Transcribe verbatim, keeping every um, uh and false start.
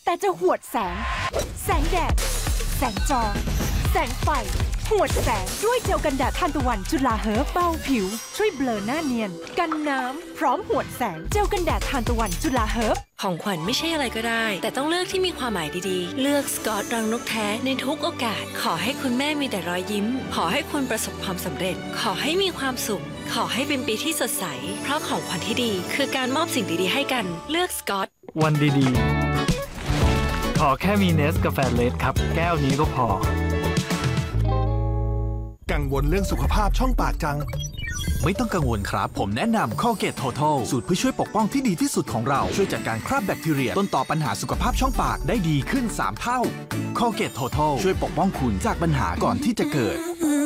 แต่จะหวดแสง แสงแดด แสงจอ แสงไฟ หวดแสงด้วยเจลกันแดดทานตะวันจุฬาเฮิร์บเบาผิว ช่วยเบลอหน้าเนียน กันน้ำ พร้อมหวดแสง เจลกันแดดทานตะวันจุฬาเฮิร์บของขวัญไม่ใช่อะไรก็ได้ แต่ต้องเลือกที่มีความหมายดีๆ เลือกสกอตรังนกแท้ในทุกโอกาส ขอให้คุณแม่มีแต่รอยยิ้ม ขอให้คุณประสบความสำเร็จ ขอให้มีความสุข ขอให้เป็นปีที่สดใส เพราะของขวัญที่ดีคือการมอบสิ่งดีๆให้กัน เลือกสกอตวันดีๆ ขอแค่มีเนสกาแฟเลสครับ แก้วนี้ก็พอกังวลเรื่องสุขภาพช่องปากจังไม่ต้องกังวลครับ ผมแนะนำ Colgate Total สูตรเพื่อช่วยปกป้องที่ดีที่สุดของเรา ช่วยจัดการคราบแบคทีเรียต้นต่อปัญหาสุขภาพช่องปากได้ดีขึ้น สาม เท่า Colgate Total ช่วยปกป้องคุณจากปัญหาก่อนที่จะเกิด